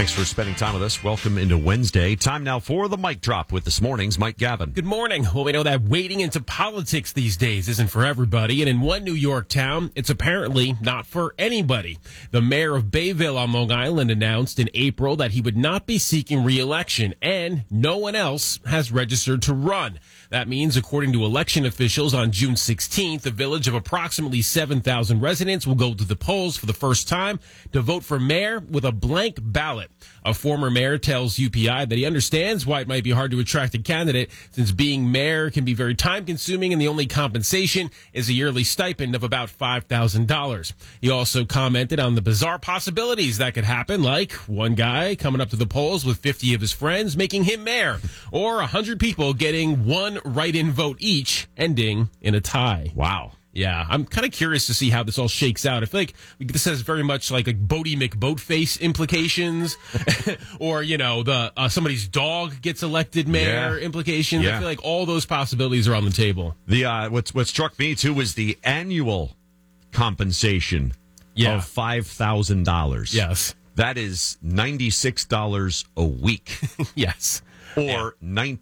Thanks for spending time with us. Welcome into Wednesday. Time now for the Mic Drop with this morning's Mike Gavin. Good morning. Well, we know that wading into politics these days isn't for everybody, and in one New York town, it's apparently not for anybody. The mayor of Bayville on Long Island announced in April that he would not be seeking re-election, and no one else has registered to run. That means, according to election officials, on June 16th, a village of approximately 7,000 residents will go to the polls for the first time to vote for mayor with a blank ballot. A former mayor tells UPI that he understands why it might be hard to attract a candidate, since being mayor can be very time-consuming and the only compensation is a yearly stipend of about $5,000. He also commented on the bizarre possibilities that could happen, like one guy coming up to the polls with 50 of his friends making him mayor, or 100 people getting one write-in vote each, ending in a tie. Wow. Yeah, I'm kind of curious to see how this all shakes out. I feel like this has very much like Bodie McBoatface implications, or, you know, the somebody's dog gets elected mayor implications. Yeah. I feel like all those possibilities are on the table. The what struck me too was the annual compensation of $5,000. Yes. That is $96 a week. Yes. Or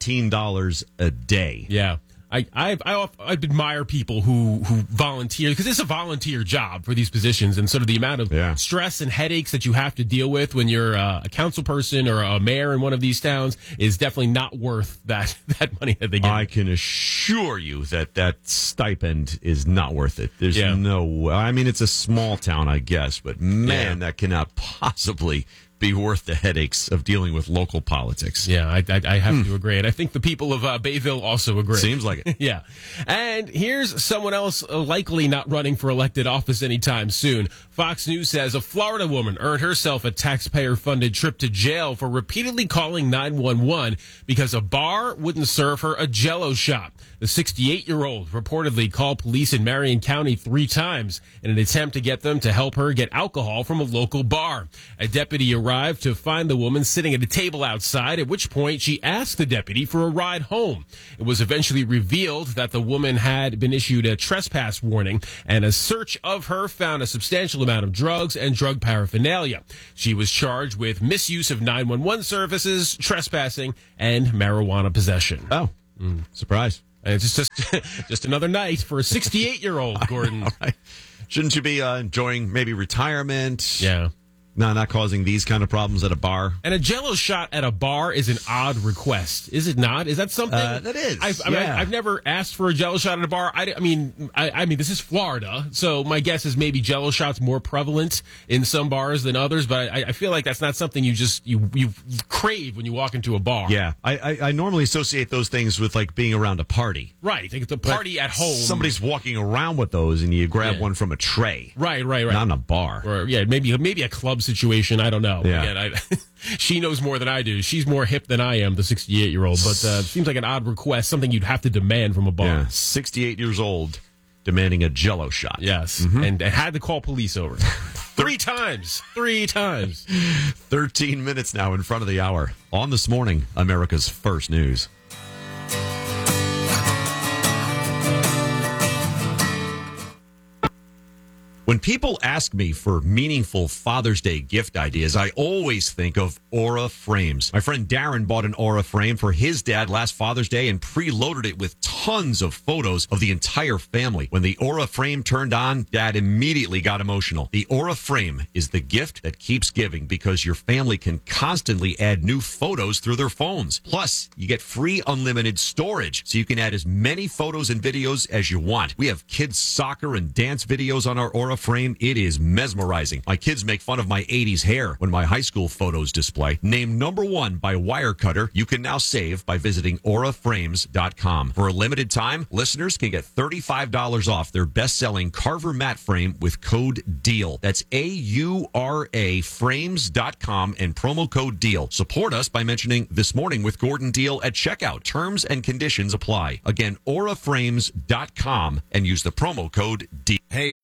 $19 a day. Yeah. I admire people who volunteer, because it's a volunteer job for these positions, and sort of the amount of stress and headaches that you have to deal with when you're a council person or a mayor in one of these towns is definitely not worth that money that they get. I can assure you that stipend is not worth it. There's no way. I mean, it's a small town, I guess, but man, that cannot possibly be worth the headaches of dealing with local politics. Yeah, I have to agree. And I think the people of Bayville also agree. Seems like it. Yeah. And here's someone else likely not running for elected office anytime soon. Fox News says a Florida woman earned herself a taxpayer-funded trip to jail for repeatedly calling 911 because a bar wouldn't serve her a Jell-O shot. The 68-year-old reportedly called police in Marion County 3 times in an attempt to get them to help her get alcohol from a local bar. A deputy arrived to find the woman sitting at a table outside, at which point she asked the deputy for a ride home. It was eventually revealed that the woman had been issued a trespass warning, and a search of her found a substantial amount of drugs and drug paraphernalia. She was charged with misuse of 911 services, trespassing, and marijuana possession. Oh, surprise. And it's just another night for a 68-year-old, Gordon. Right. Shouldn't you be enjoying maybe retirement? Yeah. No, not causing these kind of problems at a bar. And a Jell-O shot at a bar is an odd request, is it not? Is that something? That is. I've never asked for a Jell-O shot at a bar. I mean, this is Florida, so my guess is maybe Jell-O shots more prevalent in some bars than others. But I feel like that's not something you crave when you walk into a bar. Yeah, I normally associate those things with like being around a party. Right, like the party at home. Somebody's walking around with those, and you grab one from a tray. Right. Not in a bar. Or maybe a club situation. I don't know. Yeah. Again, she knows more than I do. She's more hip than I am, the 68-year-old. But it seems like an odd request, something you'd have to demand from a bar. Yeah, 68 years old, demanding a Jell-O shot. Yes, and had to call police over 3 times. 3 times. 13 minutes now in front of the hour. On This Morning, America's First News. When people ask me for meaningful Father's Day gift ideas, I always think of Aura Frames. My friend Darren bought an Aura frame for his dad last Father's Day and preloaded it with tons of photos of the entire family. When the Aura frame turned on, Dad immediately got emotional. The Aura frame is the gift that keeps giving because your family can constantly add new photos through their phones. Plus, you get free unlimited storage, so you can add as many photos and videos as you want. We have kids' soccer and dance videos on our Aura frame. It is mesmerizing. My kids make fun of my 80s hair when my high school photos display. Named #1 by Wirecutter, you can now save by visiting auraframes.com. For a limited time, listeners can get $35 off their best-selling Carver mat frame with code DEAL. That's AURA frames.com and promo code DEAL. Support us by mentioning This Morning with Gordon Deal at checkout. Terms and conditions apply. Again, auraframes.com and use the promo code DEAL. Hey.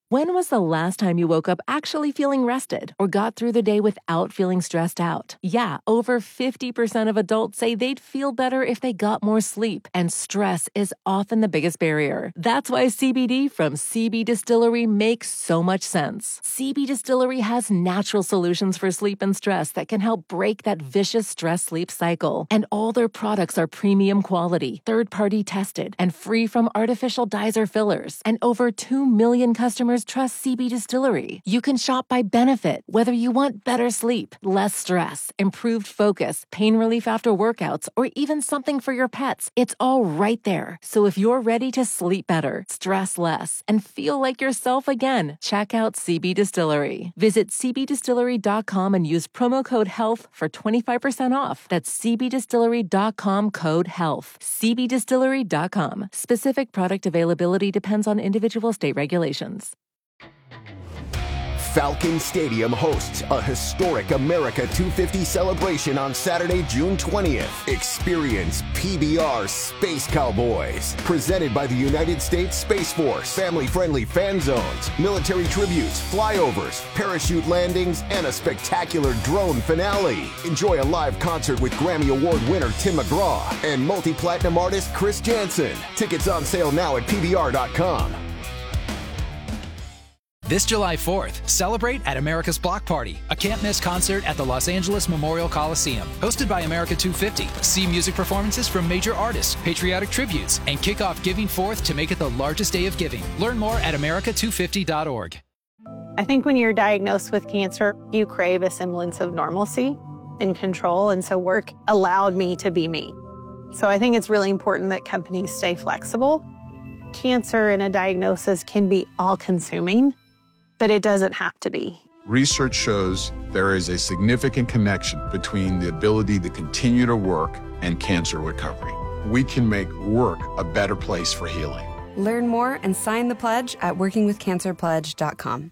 When was the last time you woke up actually feeling rested or got through the day without feeling stressed out? Yeah, over 50% of adults say they'd feel better if they got more sleep, and stress is often the biggest barrier. That's why CBD from CB Distillery makes so much sense. CB Distillery has natural solutions for sleep and stress that can help break that vicious stress-sleep cycle. And all their products are premium quality, third-party tested, and free from artificial dyes or fillers. And over 2 million customers trust CB Distillery. You can shop by benefit, whether you want better sleep, less stress, improved focus, pain relief after workouts, or even something for your pets. It's all right there. So if you're ready to sleep better, stress less, and feel like yourself again, check out CB Distillery. Visit cbdistillery.com and use promo code HEALTH for 25% off. That's cbdistillery.com code HEALTH. cbdistillery.com. Specific product availability depends on individual state regulations. Falcon Stadium hosts a historic America 250 celebration on Saturday, June 20th. Experience PBR Space Cowboys, presented by the United States Space Force. Family-friendly fan zones, military tributes, flyovers, parachute landings, and a spectacular drone finale. Enjoy a live concert with Grammy Award winner Tim McGraw and multi-platinum artist Chris Janson. Tickets on sale now at PBR.com. This July 4th, celebrate at America's Block Party, a can't-miss concert at the Los Angeles Memorial Coliseum. Hosted by America 250, see music performances from major artists, patriotic tributes, and kick off Giving Forth to make it the largest day of giving. Learn more at america250.org. I think when you're diagnosed with cancer, you crave a semblance of normalcy and control, and so work allowed me to be me. So I think it's really important that companies stay flexible. Cancer and a diagnosis can be all-consuming, but it doesn't have to be. Research shows there is a significant connection between the ability to continue to work and cancer recovery. We can make work a better place for healing. Learn more and sign the pledge at workingwithcancerpledge.com.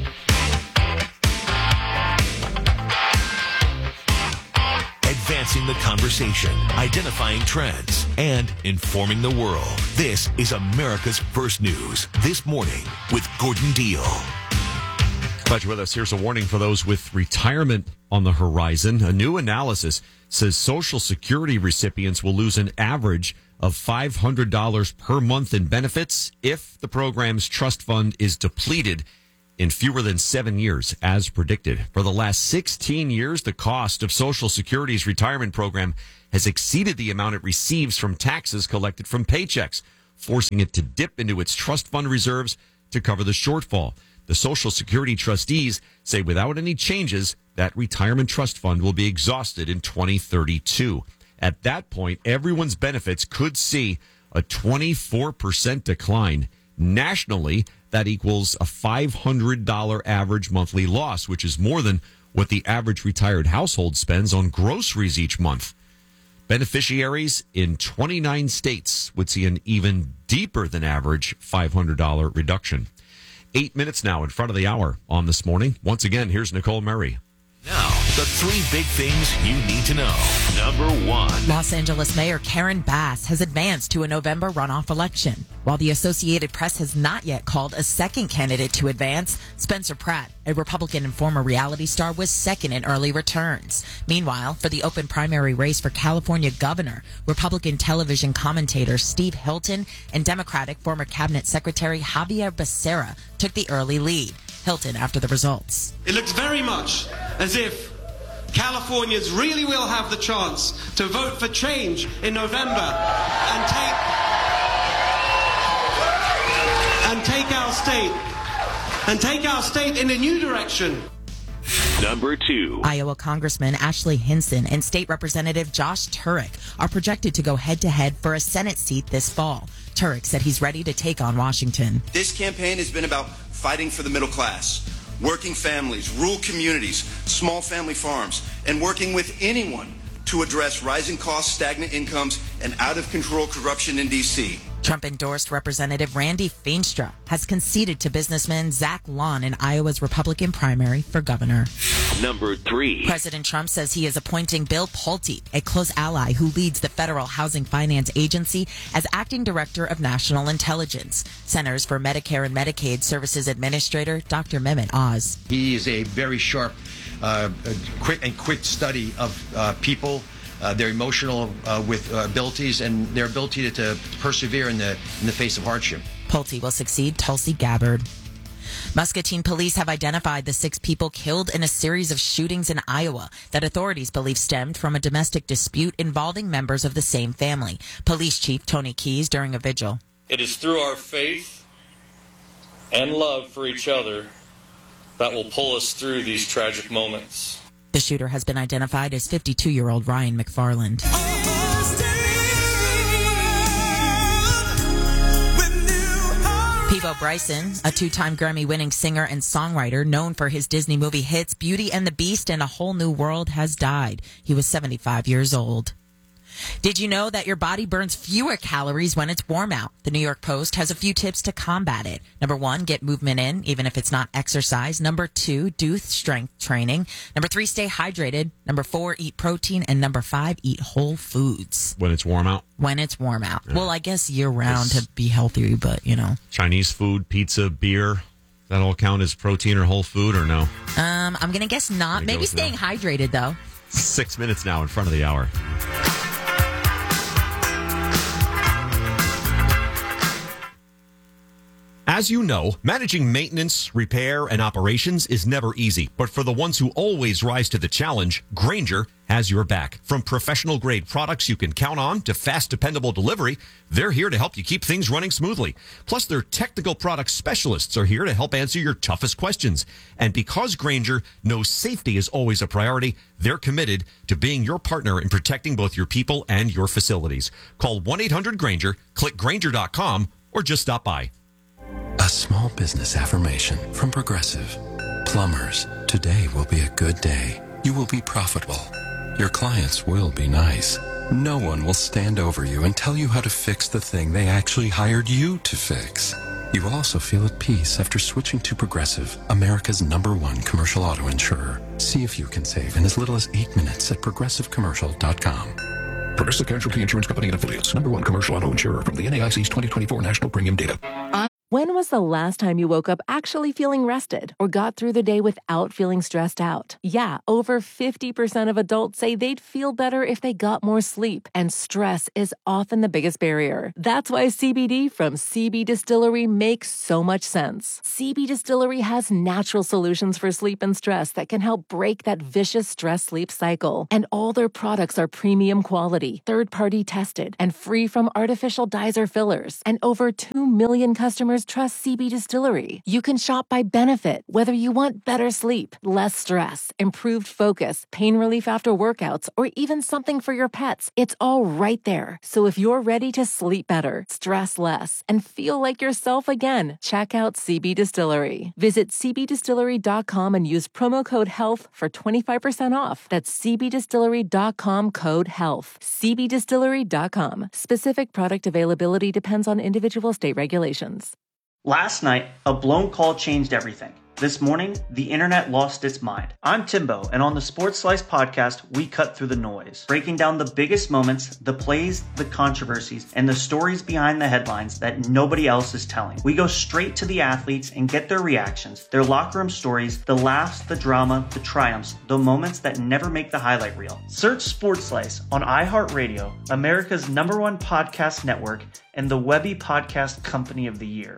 Advancing the conversation, identifying trends, and informing the world. This is America's First News This Morning with Gordon Deal. Glad you're with us. Here's a warning for those with retirement on the horizon. A new analysis says Social Security recipients will lose an average of $500 per month in benefits if the program's trust fund is depleted in fewer than 7 years, as predicted. For the last 16 years, the cost of Social Security's retirement program has exceeded the amount it receives from taxes collected from paychecks, forcing it to dip into its trust fund reserves to cover the shortfall. The Social Security trustees say without any changes, that retirement trust fund will be exhausted in 2032. At that point, everyone's benefits could see a 24% decline. Nationally, that equals a $500 average monthly loss, which is more than what the average retired household spends on groceries each month. Beneficiaries in 29 states would see an even deeper than average $500 reduction. 8 minutes now in front of the hour on This Morning. Once again, here's Nicole Murray. Now, the three big things you need to know. Number one. Los Angeles Mayor Karen Bass has advanced to a November runoff election. While the Associated Press has not yet called a second candidate to advance, Spencer Pratt, a Republican and former reality star, was second in early returns. Meanwhile, for the open primary race for California governor, Republican television commentator Steve Hilton and Democratic former cabinet secretary Javier Becerra took the early lead. Hilton after the results. It looks very much as if Californians really will have the chance to vote for change in November and take our state in a new direction. Number two. Iowa Congressman Ashley Hinson and State Representative Josh Turek are projected to go head-to-head for a Senate seat this fall. Turek said he's ready to take on Washington. This campaign has been about fighting for the middle class, working families, rural communities, small family farms, and working with anyone to address rising costs, stagnant incomes, and out-of-control corruption in D.C. Trump-endorsed Representative Randy Feenstra has conceded to businessman Zach Lawn in Iowa's Republican primary for governor. Number 3. President Trump says he is appointing Bill Pulte, a close ally who leads the Federal Housing Finance Agency, as acting director of national intelligence. Centers for Medicare and Medicaid Services Administrator Dr. Mehmet Oz. He is a very sharp, quick study of people. Their emotional abilities and their ability to persevere in the face of hardship. Pulte will succeed Tulsi Gabbard. Muscatine police have identified the 6 people killed in a series of shootings in Iowa that authorities believe stemmed from a domestic dispute involving members of the same family. Police Chief Tony Keyes during a vigil. It is through our faith and love for each other that will pull us through these tragic moments. The shooter has been identified as 52-year-old Ryan McFarland. Peabo Bryson, a 2-time Grammy-winning singer and songwriter known for his Disney movie hits Beauty and the Beast and A Whole New World, has died. He was 75 years old. Did you know that your body burns fewer calories when it's warm out? The New York Post has a few tips to combat it. Number 1, get movement in, even if it's not exercise. Number 2, do strength training. Number 3, stay hydrated. Number 4, eat protein. And number 5, eat whole foods. When it's warm out? When it's warm out. Yeah. Well, I guess year-round to be healthy, but, you know. Chinese food, pizza, beer, that all count as protein or whole food or no? I'm going to guess not. Maybe staying hydrated, though. 6 minutes now in front of the hour. As you know, managing maintenance, repair, and operations is never easy. But for the ones who always rise to the challenge, Grainger has your back. From professional-grade products you can count on to fast, dependable delivery, they're here to help you keep things running smoothly. Plus, their technical product specialists are here to help answer your toughest questions. And because Grainger knows safety is always a priority, they're committed to being your partner in protecting both your people and your facilities. Call 1-800-GRAINGER, click Grainger.com, or just stop by. A small business affirmation from Progressive. Plumbers, today will be a good day. You will be profitable. Your clients will be nice. No one will stand over you and tell you how to fix the thing they actually hired you to fix. You will also feel at peace after switching to Progressive, America's #1 commercial auto insurer. See if you can save in as little as 8 minutes at progressivecommercial.com. Progressive Casualty Insurance Company and Affiliates, #1 commercial auto insurer from the NAIC's 2024 National Premium Data. When was the last time you woke up actually feeling rested or got through the day without feeling stressed out? Yeah, over 50% of adults say they'd feel better if they got more sleep, and stress is often the biggest barrier. That's why CBD from CB Distillery makes so much sense. CB Distillery has natural solutions for sleep and stress that can help break that vicious stress-sleep cycle. And all their products are premium quality, third-party tested, and free from artificial dyes or fillers. And over 2 million customers trust CB Distillery. You can shop by benefit, whether you want better sleep, less stress, improved focus, pain relief after workouts, or even something for your pets. It's all right there. So if you're ready to sleep better, stress less, and feel like yourself again, check out CB Distillery. Visit cbdistillery.com and use promo code HEALTH for 25% off. That's cbdistillery.com, code HEALTH. cbdistillery.com. Specific product availability depends on individual state regulations. Last night, a blown call changed everything. This morning, the internet lost its mind. I'm Timbo, and on the Sports Slice podcast, we cut through the noise, breaking down the biggest moments, the plays, the controversies, and the stories behind the headlines that nobody else is telling. We go straight to the athletes and get their reactions, their locker room stories, the laughs, the drama, the triumphs, the moments that never make the highlight reel. Search Sports Slice on iHeartRadio, America's #1 podcast network, and the Webby Podcast Company of the Year.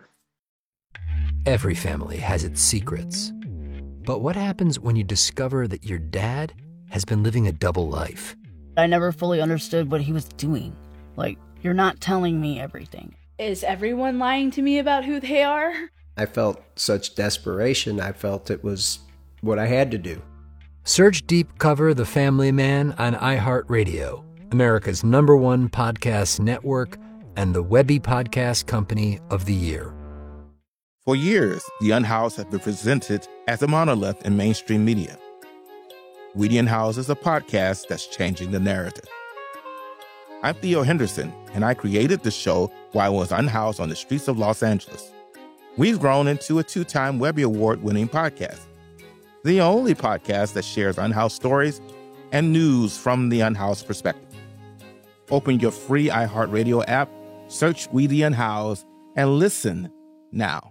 Every family has its secrets. But what happens when you discover that your dad has been living a double life? I never fully understood what he was doing. Like, you're not telling me everything. Is everyone lying to me about who they are? I felt such desperation. I felt it was what I had to do. Search Deep Cover The Family Man on iHeartRadio, America's #1 podcast network, and the Webby Podcast Company of the Year. For years, The Unhoused have been presented as a monolith in mainstream media. We The Unhoused is a podcast that's changing the narrative. I'm Theo Henderson, and I created the show while I was unhoused on the streets of Los Angeles. We've grown into a 2-time Webby Award-winning podcast, the only podcast that shares unhoused stories and news from the unhoused perspective. Open your free iHeartRadio app, search We the Unhoused, and listen now.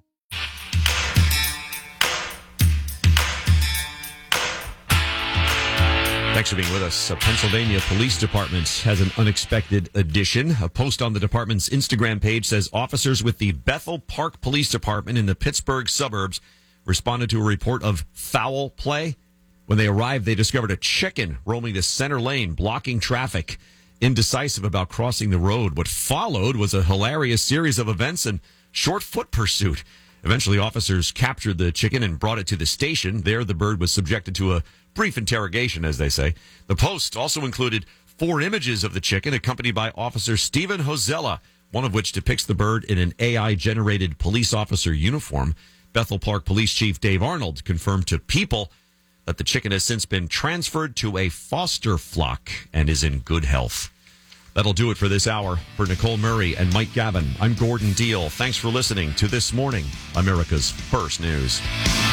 Thanks for being with us. Pennsylvania Police Department has an unexpected addition. A post on the department's Instagram page says officers with the Bethel Park Police Department in the Pittsburgh suburbs responded to a report of foul play. When they arrived, they discovered a chicken roaming the center lane, blocking traffic, indecisive about crossing the road. What followed was a hilarious series of events and short foot pursuit. Eventually, officers captured the chicken and brought it to the station. There, the bird was subjected to a brief interrogation, as they say. The post also included 4 images of the chicken accompanied by Officer Stephen Hosella, one of which depicts the bird in an AI-generated police officer uniform. Bethel Park Police Chief Dave Arnold confirmed to People that the chicken has since been transferred to a foster flock and is in good health. That'll do it for this hour. For Nicole Murray and Mike Gavin, I'm Gordon Deal. Thanks for listening to This Morning, America's First News.